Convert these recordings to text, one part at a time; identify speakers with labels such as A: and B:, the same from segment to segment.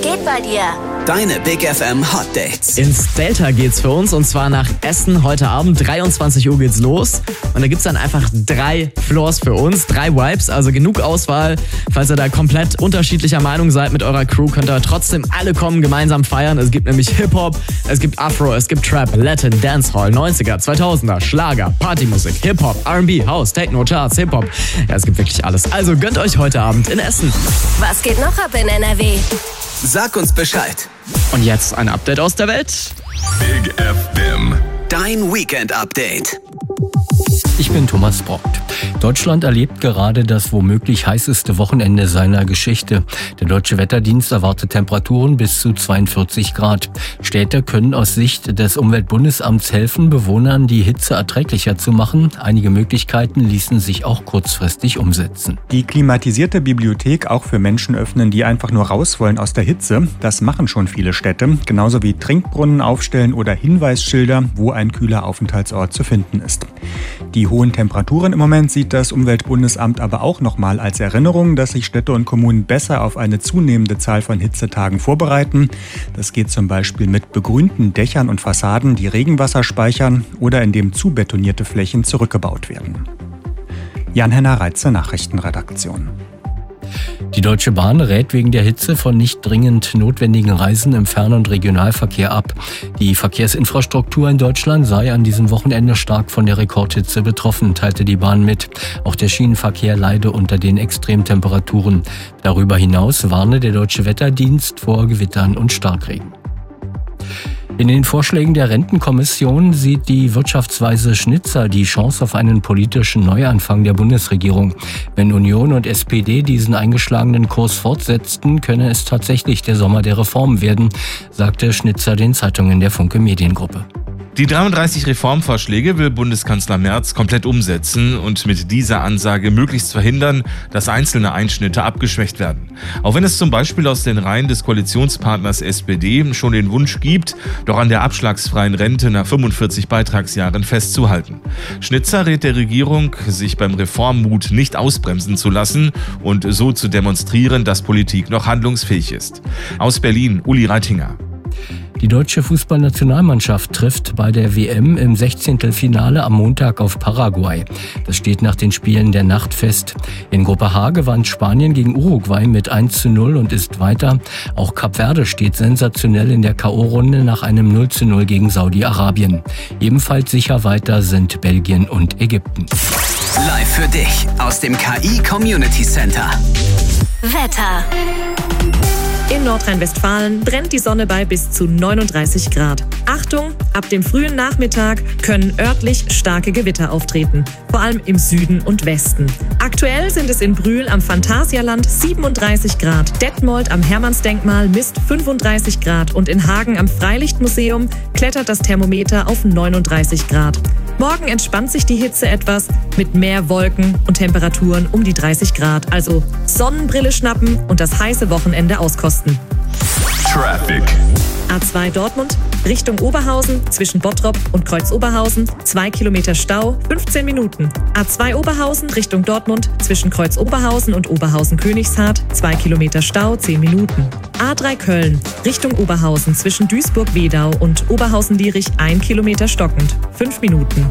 A: geht bei dir?
B: Deine Big FM Hot Dates.
C: Ins Delta geht's für uns und zwar nach Essen heute Abend. 23 Uhr geht's los. Und da gibt's dann einfach 3 Floors für uns, 3 Vibes, also genug Auswahl. Falls ihr da komplett unterschiedlicher Meinung seid mit eurer Crew, könnt ihr trotzdem alle kommen, gemeinsam feiern. Es gibt nämlich Hip-Hop, es gibt Afro, es gibt Trap, Latin, Dancehall, 90er, 2000er, Schlager, Partymusik, Hip-Hop, R&B, House, Techno, Charts, Hip-Hop. Ja, es gibt wirklich alles. Also gönnt euch heute Abend in Essen.
A: Was geht noch ab in NRW?
B: Sag uns Bescheid.
C: Und jetzt ein Update aus der Welt.
D: Big FM.
B: Dein Weekend-Update.
E: Ich bin Thomas Brockt. Deutschland erlebt gerade das womöglich heißeste Wochenende seiner Geschichte. Der Deutsche Wetterdienst erwartet Temperaturen bis zu 42 Grad. Städte können aus Sicht des Umweltbundesamts helfen, Bewohnern die Hitze erträglicher zu machen. Einige Möglichkeiten ließen sich auch kurzfristig umsetzen.
F: Die klimatisierte Bibliothek auch für Menschen öffnen, die einfach nur raus wollen aus der Hitze. Das machen schon viele Städte. Genauso wie Trinkbrunnen aufstellen oder Hinweisschilder, wo ein kühler Aufenthaltsort zu finden ist. Die hohen Temperaturen im Moment sieht das Umweltbundesamt aber auch nochmal als Erinnerung, dass sich Städte und Kommunen besser auf eine zunehmende Zahl von Hitzetagen vorbereiten. Das geht zum Beispiel mit begrünten Dächern und Fassaden, die Regenwasser speichern oder indem zubetonierte Flächen zurückgebaut werden. Jan-Henner Reitze, Nachrichtenredaktion.
E: Die Deutsche Bahn rät wegen der Hitze von nicht dringend notwendigen Reisen im Fern- und Regionalverkehr ab. Die Verkehrsinfrastruktur in Deutschland sei an diesem Wochenende stark von der Rekordhitze betroffen, teilte die Bahn mit. Auch der Schienenverkehr leide unter den Extremtemperaturen. Darüber hinaus warne der Deutsche Wetterdienst vor Gewittern und Starkregen. In den Vorschlägen der Rentenkommission sieht die Wirtschaftsweise Schnitzer die Chance auf einen politischen Neuanfang der Bundesregierung. Wenn Union und SPD diesen eingeschlagenen Kurs fortsetzten, könne es tatsächlich der Sommer der Reformen werden, sagte Schnitzer den Zeitungen der Funke Mediengruppe.
G: Die 33 Reformvorschläge will Bundeskanzler Merz komplett umsetzen und mit dieser Ansage möglichst verhindern, dass einzelne Einschnitte abgeschwächt werden. Auch wenn es zum Beispiel aus den Reihen des Koalitionspartners SPD schon den Wunsch gibt, doch an der abschlagsfreien Rente nach 45 Beitragsjahren festzuhalten. Schnitzer rät der Regierung, sich beim Reformmut nicht ausbremsen zu lassen und so zu demonstrieren, dass Politik noch handlungsfähig ist. Aus Berlin, Uli Reitinger.
E: Die deutsche Fußballnationalmannschaft trifft bei der WM im 16. Finale am Montag auf Paraguay. Das steht nach den Spielen der Nacht fest. In Gruppe H gewann Spanien gegen Uruguay mit 1:0 und ist weiter. Auch Kap Verde steht sensationell in der K.O.-Runde nach einem 0:0 gegen Saudi-Arabien. Ebenfalls sicher weiter sind Belgien und Ägypten.
B: Live für dich aus dem KI Community Center.
A: Wetter.
H: In Nordrhein-Westfalen brennt die Sonne bei bis zu 39 Grad. Achtung, ab dem frühen Nachmittag können örtlich starke Gewitter auftreten, vor allem im Süden und Westen. Aktuell sind es in Brühl am Phantasialand 37 Grad, Detmold am Hermannsdenkmal misst 35 Grad und in Hagen am Freilichtmuseum klettert das Thermometer auf 39 Grad. Morgen entspannt sich die Hitze etwas mit mehr Wolken und Temperaturen um die 30 Grad. Also Sonnenbrille schnappen und das heiße Wochenende auskosten.
D: Traffic.
H: A2 Dortmund, Richtung Oberhausen, zwischen Bottrop und Kreuz-Oberhausen, 2 Kilometer Stau, 15 Minuten. A2 Oberhausen, Richtung Dortmund, zwischen Kreuz-Oberhausen und Oberhausen-Königshardt, 2 Kilometer Stau, 10 Minuten. A3 Köln, Richtung Oberhausen, zwischen Duisburg-Wedau und Oberhausen-Lierich, 1 Kilometer stockend, 5 Minuten.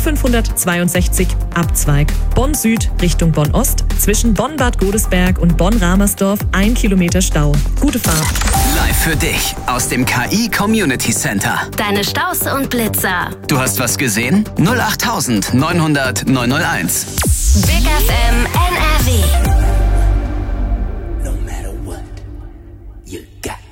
H: A562, Abzweig, Bonn Süd, Richtung Bonn Ost, zwischen Bonn-Bad Godesberg und Bonn-Ramersdorf, 1 Kilometer Stau. Gute Fahrt.
B: Live für dich aus dem KI Community Center.
A: Deine Staus und Blitzer.
B: Du hast was gesehen? 08900 901.
A: Big FM NRW.